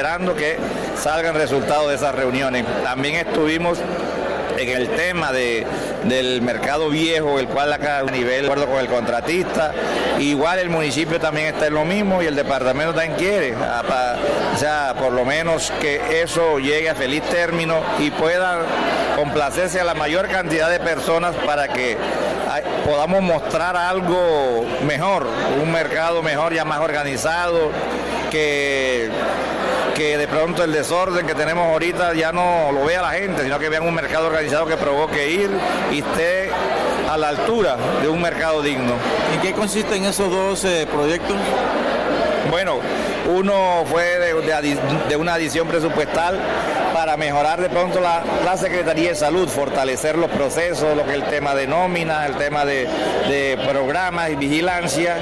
esperando que salgan resultados de esas reuniones. También estuvimos en el tema del mercado viejo, el cual acá a nivel de acuerdo con el contratista, igual el municipio también está en lo mismo y el departamento también quiere, o sea, por lo menos que eso llegue a feliz término y pueda complacerse a la mayor cantidad de personas para que podamos mostrar algo mejor, un mercado mejor, ya más organizado, que de pronto el desorden que tenemos ahorita ya no lo vea la gente, sino que vean un mercado organizado que provoque ir y esté a la altura de un mercado digno. ¿En qué consisten esos dos proyectos? Bueno, uno fue de una adición presupuestal para mejorar de pronto la Secretaría de Salud, fortalecer los procesos, lo que es el tema de nómina, el tema de programas y vigilancia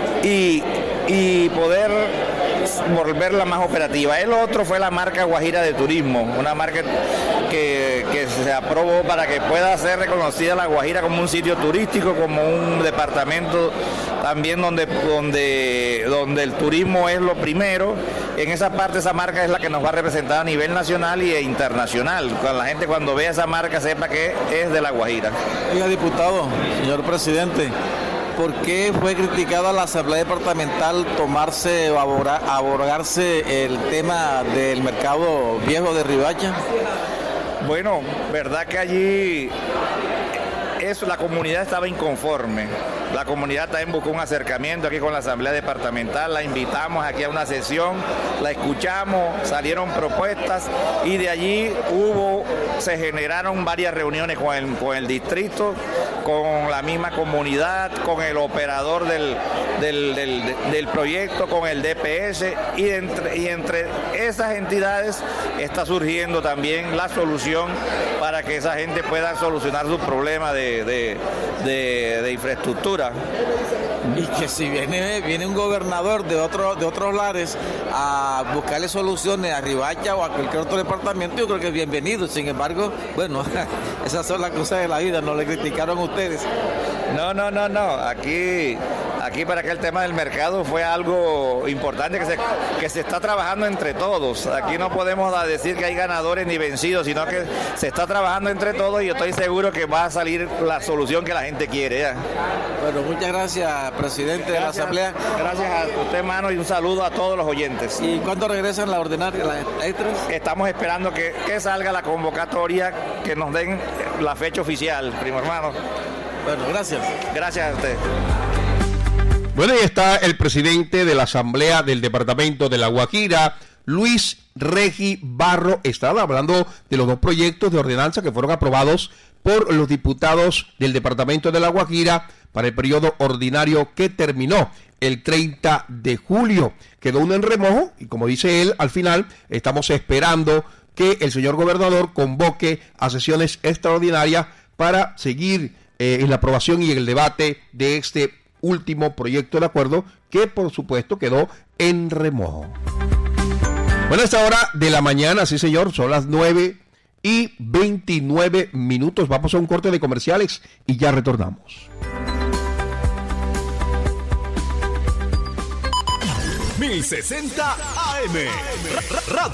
y poder volverla más operativa. El otro fue la marca Guajira de Turismo, una marca que se aprobó para que pueda ser reconocida la Guajira como un sitio turístico, como un departamento también donde el turismo es lo primero. En esa parte, esa marca es la que nos va a representar a nivel nacional e internacional. La gente cuando vea esa marca sepa que es de la Guajira. Oiga, diputado, señor presidente, ¿por qué fue criticada la Asamblea Departamental tomarse o abrogarse el tema del mercado viejo de Riohacha? Bueno, verdad que allí la comunidad estaba inconforme. La comunidad también buscó un acercamiento aquí con la Asamblea Departamental, la invitamos aquí a una sesión, la escuchamos, salieron propuestas y de allí se generaron varias reuniones con el distrito, con la misma comunidad, con el operador del proyecto, con el DPS y entre esas entidades está surgiendo también la solución para que esa gente pueda solucionar sus problemas de infraestructura. Y que si viene un gobernador de otros lares a buscarle soluciones a Riohacha o a cualquier otro departamento, yo creo que es bienvenido. Sin embargo, bueno, esas son las cosas de la vida, no le criticaron a ustedes. No. Aquí para que el tema del mercado fue algo importante que se está trabajando entre todos. Aquí no podemos decir que hay ganadores ni vencidos, sino que se está trabajando entre todos y yo estoy seguro que va a salir la solución que la gente quiere. ¿Ya? Bueno, muchas gracias, presidente de la Asamblea. Gracias a usted, hermano, y un saludo a todos los oyentes. ¿Y cuándo regresan la ordinaria, las extras? Estamos esperando que salga la convocatoria, que nos den la fecha oficial, primo hermano. Bueno, gracias. Gracias a usted. Bueno, ahí está el presidente de la Asamblea del Departamento de La Guajira, Luis Regi Barro. Estaba hablando de los dos proyectos de ordenanza que fueron aprobados por los diputados del Departamento de La Guajira para el periodo ordinario que terminó el 30 de julio. Quedó uno en remojo y, como dice él, al final estamos esperando que el señor gobernador convoque a sesiones extraordinarias para seguir en la aprobación y en el debate de este último proyecto de acuerdo que, por supuesto, quedó en remojo. Bueno, a esta hora de la mañana, sí señor, son las 9:29. Vamos a un corte de comerciales y ya retornamos. 1060 AM.